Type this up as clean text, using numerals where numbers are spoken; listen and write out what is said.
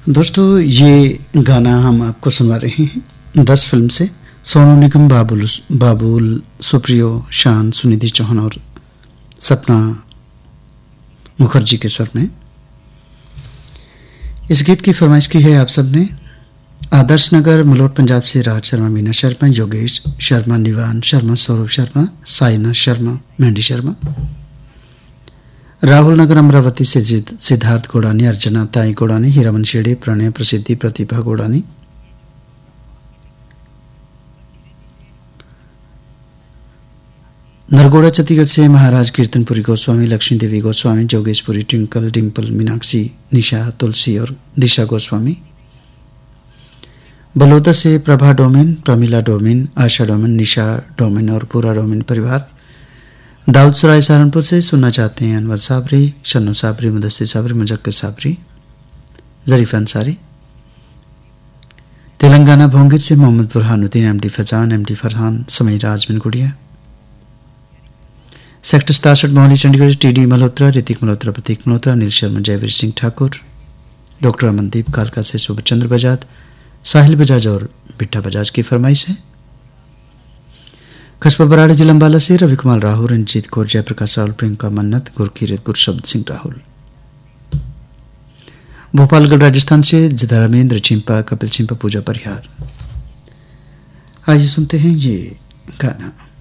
दोस्तों ये गाना हम आपको सुनवा रहे हैं 10 फिल्म से। सोनू निगम, बाबुल सुप्रियो, शान, सुनिधि चौहान और सपना मुखर्जी के स्वर में। इस गीत की फरमाइश की है आप सबने आदर्श नगर मलोट पंजाब से राज शर्मा, मीना शर्मा, योगेश शर्मा, निवान शर्मा, सौरभ शर्मा, साइना शर्मा, मेहंदी शर्मा। राहुल नगर अमरावती से सिद्धार्थ गोड़ानी, अर्चना ताई गोड़ानी, हीरामन शेड़े, प्रणय प्रसिद्धि, प्रतिभा गोड़ानी। नरगोड़ा छत्तीसगढ़ से महाराज कीर्तनपुरी गोस्वामी, लक्ष्मी देवी गोस्वामी, जोगेशपुरी, ट्विंकल, डिम्पल, मीनाक्षी, निशा, तुलसी और दिशा गोस्वामी। बलौदा से प्रभा डोमेन, प्रमिला डोमेन, आशा डोमेन, निशा डोमेन और पूरा डोमेन परिवार। दाऊद सराय सहारनपुर से सुनना चाहते हैं अनवर साबरी, शन्नो साबरी, मुदस्सिर साबरी, मुजक्कर साबरी, जरीफ अंसारी। तेलंगाना भोंगिर से मोहम्मद बुरहानुद्दीन, एमडी फजान, एमडी फरहान, समय राजमिन गुड़िया। सेक्टर 67 मोहाली चंडीगढ़ टीडी मल्होत्रा, ऋतिक मल्होत्रा, प्रतीक मल्होत्रा, अनिल शर्मा, जयवीर सिंह ठाकुर। डॉक्टर अमनदीप कालका से सुबह चंद्र बजाज, साहिल बजाज और बिट्टा बजाज की फरमाइश है। कस्बा बराड़ा जिला अम्बाला से रवि कुमार राहुल, रंजीत कौर, जयप्रकाश राहुल, प्रियंका मन्नत, गुरकीरत, गुरशब्द सिंह राहुल। भोपालगढ़ राजस्थान से धर्मेंद्र चिंपा, कपिल चिंपा, पूजा परिहार। आइए सुनते हैं ये गाना।